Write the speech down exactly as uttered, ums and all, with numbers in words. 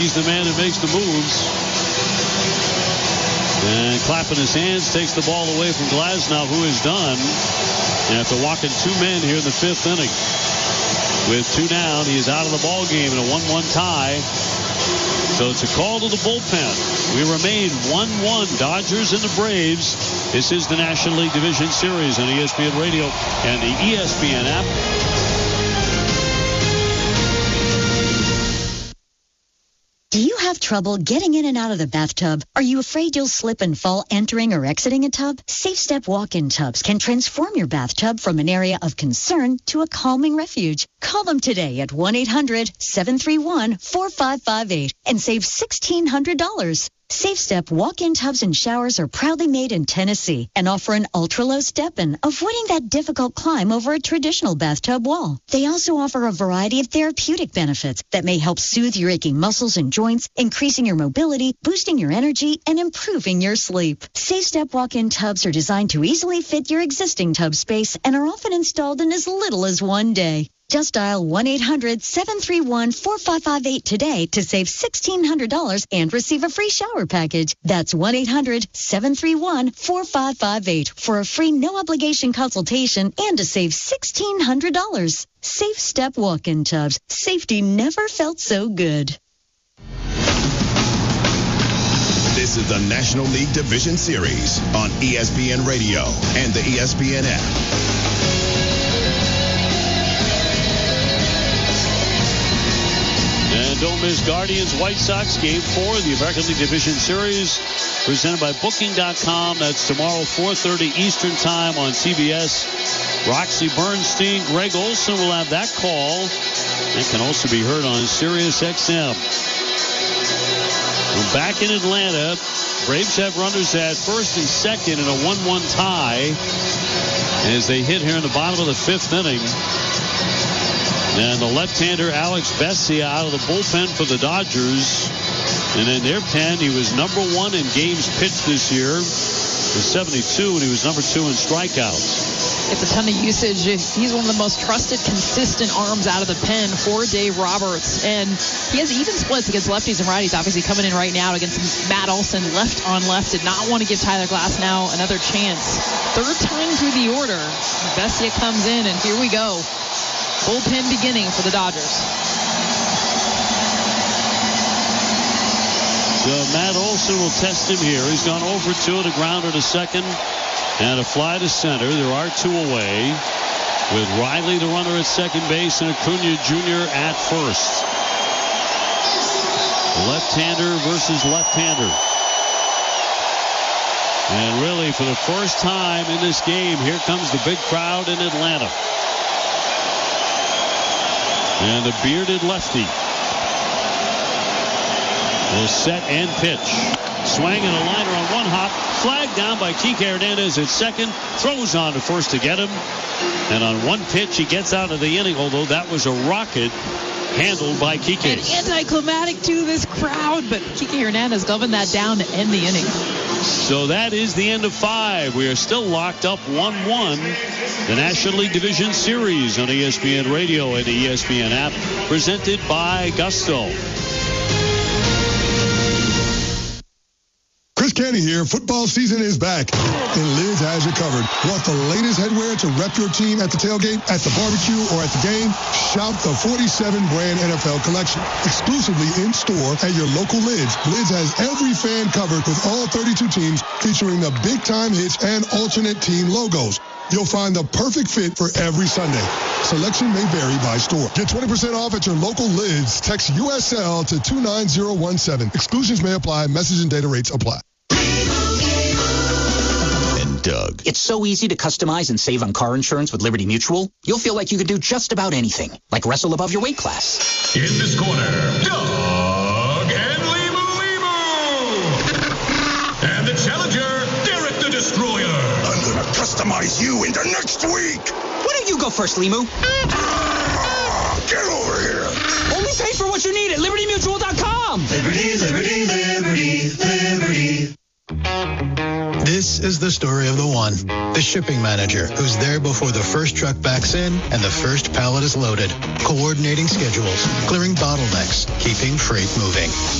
He's the man who makes the moves. And clapping his hands, takes the ball away from Glasnow, who is done. And after walking two men here in the fifth inning. With two down, he is out of the ball game in a one one tie. So it's a call to the bullpen. We remain one one, Dodgers and the Braves. This is the National League Division Series on E S P N Radio and the E S P N app. Do you have trouble getting in and out of the bathtub? Are you afraid you'll slip and fall entering or exiting a tub? Safe Step walk-in tubs can transform your bathtub from an area of concern to a calming refuge. Call them today at one eight hundred seven three one four five five eight and save sixteen hundred dollars. Safe Step walk-in tubs and showers are proudly made in Tennessee and offer an ultra-low step-in, avoiding that difficult climb over a traditional bathtub wall. They also offer a variety of therapeutic benefits that may help soothe your aching muscles and joints, increasing your mobility, boosting your energy, and improving your sleep. Safe Step walk-in tubs are designed to easily fit your existing tub space and are often installed in as little as one day. Just dial one eight hundred seven three one four five five eight today to save sixteen hundred dollars and receive a free shower package. That's one eight hundred seven three one four five five eight for a free no-obligation consultation and to save sixteen hundred dollars. Safe Step walk-in tubs. Safety never felt so good. This is the National League Division Series on E S P N Radio and the E S P N app. And don't miss Guardians White Sox Game four of the American League Division Series presented by Booking dot com. That's tomorrow, four thirty Eastern Time on C B S. Roxy Bernstein, Greg Olson will have that call. It can also be heard on Sirius X M. We're back in Atlanta. Braves have runners at first and second in a one one tie as they hit here in the bottom of the fifth inning. And the left-hander Alex Vesia out of the bullpen for the Dodgers. And in their pen, he was number one in games pitched this year with seventy-two, and he was number two in strikeouts. It's a ton of usage. He's one of the most trusted, consistent arms out of the pen for Dave Roberts. And he has even splits against lefties and righties. Obviously coming in right now against Matt Olson, left on left. Did not want to give Tyler Glasnow another chance. Third time through the order, Vesia comes in, and here we go. Bullpen beginning for the Dodgers. So Matt Olson will test him here. He's gone over two and a grounder to second and a fly to center. There are two away with Riley, the runner, at second base, and Acuna Junior at first. Left-hander versus left-hander. And really, for the first time in this game, here comes the big crowd in Atlanta. And the bearded lefty will set and pitch. Swing and a liner on one hop. Flagged down by Kike Hernandez at second. Throws on to first to get him. And on one pitch, he gets out of the inning, although that was a rocket handled by Kike. And anticlimactic to this crowd, but Kike Hernandez gloving that down to end the inning. So that is the end of five. We are still locked up one one. The National League Division Series on E S P N Radio and the E S P N app, presented by Gusto. Chris Canty here. Football season is back, and Lids has you covered. Want the latest headwear to rep your team at the tailgate, at the barbecue, or at the game? Shop the forty-seven brand N F L collection, exclusively in store at your local Lids. Lids has every fan covered with all thirty-two teams, featuring the big-time hits and alternate team logos. You'll find the perfect fit for every Sunday. Selection may vary by store. Get twenty percent off at your local Lids. Text U S L to two nine zero one seven. Exclusions may apply. Message and data rates apply. And Doug. It's so easy to customize and save on car insurance with Liberty Mutual. You'll feel like you could do just about anything, like wrestle above your weight class. In this corner, Doug and Limu Limu. And the challenger, Derek the Destroyer. I'm going to customize you into next week. Why don't you go first, Limu? Ah, get over here. Only pay for what you need at Liberty Mutual dot com. Liberty, Liberty, Liberty, Liberty. This This is the story of the one, the shipping manager, who's there before the first truck backs in and the first pallet is loaded, coordinating schedules, clearing bottlenecks, keeping freight moving.